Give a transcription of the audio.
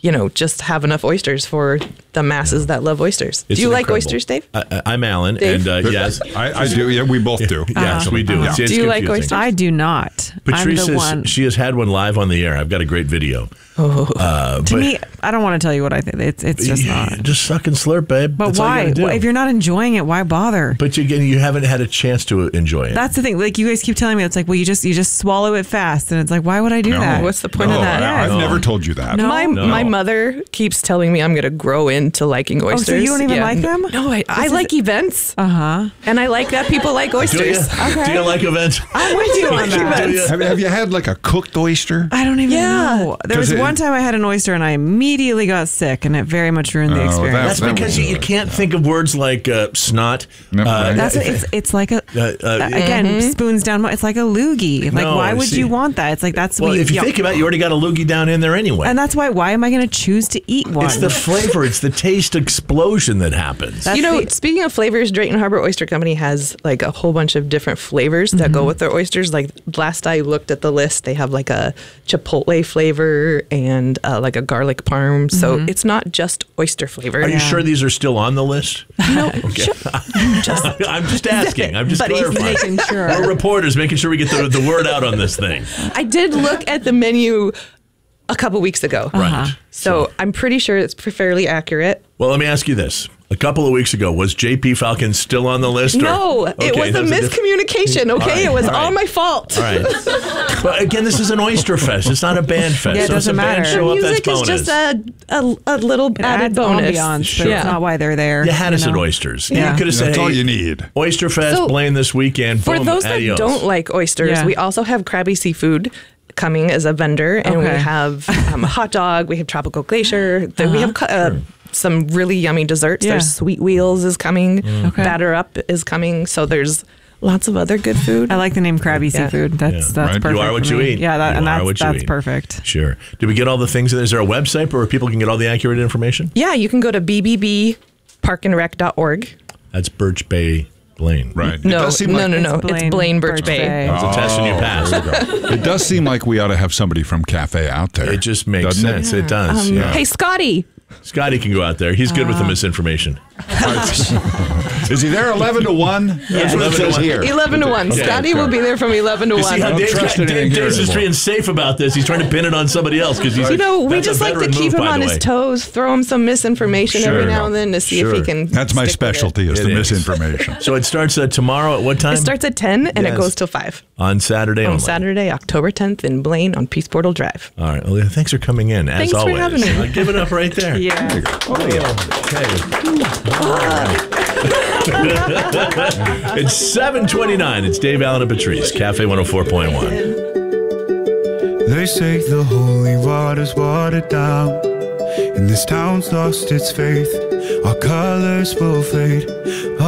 just have enough oysters for the masses that love oysters. It's do you like incredible. oysters, Dave? I'm Alan, Dave? and yes. I do. Yeah, we both do. Yes, we do. It's Do you like confusing. oysters? I do not. Patrice I'm the says one. she has had one live on the air. I've got a great video. To me, I don't want to tell you what I think. It's just not. Just suck and slurp, babe. But That's all you why? gotta do. Well, if you're not enjoying it, why bother? But you haven't had a chance to enjoy it. That's the thing. Like you guys keep telling me, it's like, well, you just swallow it fast, and it's like, why would I do that? What's the point of that? I've never told you that. No. My mother keeps telling me I'm going to grow into liking oysters. so you don't even like them? No, I like events. Uh-huh. And I like that people like do you? oysters. Do you like events? I'm with you on that. Do you? Have you had like a cooked oyster? I don't even Yeah. know. There was 'Cause one time I had an oyster and I immediately got sick, and it very much ruined the Oh, experience. That's because you can't think of words like snot. No, right. That's it's like a again spoons down. It's like a loogie. Like No, why would see. you want that? It's like that's Well, what if you think about it, you already got a loogie down in there anyway. and that's why am I going to choose to eat one? It's the flavor. It's the taste explosion that happens. That's Speaking of flavors, Drayton Harbor Oyster Company has like a whole bunch of different flavors that go with their oysters. Like last I looked at the list, they have like a chipotle flavor and like a garlic parm. So it's not just oyster flavor. Are you sure these are still on the list? No, Okay. I'm just asking. I'm just But he's clarifying. making sure. We're reporters making sure we get the word out on this thing. I did look at the menu a couple weeks ago. Right. So I'm pretty sure it's fairly accurate. Well, let me ask you this. A couple of weeks ago, was JP Falcon still on the list? No, Okay, it was a that different- miscommunication, okay? All right, It was all right. all my fault. All right. But again, this is an oyster fest. It's not a band fest. Yeah, it so doesn't if a band matter. show up, that's Music is bonus. just a little it added adds bonus. ambiance, but Sure. it's not why they're there. You had us know? at oysters. Yeah. You could have said, That's hey, all you need. Oyster Fest, So, Blaine this weekend. For Boom, those adios. that don't like oysters, Yeah. we also have Krabby Seafood coming as a vendor, and we Okay. have a hot dog. We have Tropical Glacier. We have some really yummy desserts. Yeah. There's Sweet Wheels is coming. Okay. Batter Up is coming. So there's lots of other good food. I like the name Krabby Yeah. Seafood. That's Yeah. Right. perfect. You are what for you me. eat. Yeah, You and are what you that's eat. perfect. Sure. Did we get all the things? Is there a website where people can get all the accurate information? Yeah, you can go to bbbparkandrec.org. That's Birch Bay, Blaine. Right. It No, does seem no, like- no. It's Blaine Birch Bay. It's a test and you pass. It does seem like we ought to have somebody from Cafe out there. It just makes Doesn't sense. It does. Yeah. Hey, Scotty. Scotty can go out there. He's good with the misinformation. Is he there 11 to 1? That's what it 11 to says 1. here. 11 to 1. Yeah, Scotty will be there from 11 to You 1. see how don't trust anything here Dave's just anymore. being safe about this. He's trying to pin it on somebody else because he's. we that's a just like to veteran keep move, him by on the his way. toes, throw him some misinformation every Sure. now and then to see if he can. That's my stick with it. specialty is It the is. misinformation. So it starts tomorrow at what time? It starts at 10 and Yes. it goes till 5 on Saturday. on only. Saturday, October 10th in Blaine on Peace Portal Drive. All right. Well, thanks for coming in. As Thanks for always. having me. I'll give it up right there. Yeah. Okay. It's 7:29. It's Dave Allen and Patrice, Cafe 104.1. They say the holy water's watered down, and this town's lost its faith. Our colors will fade.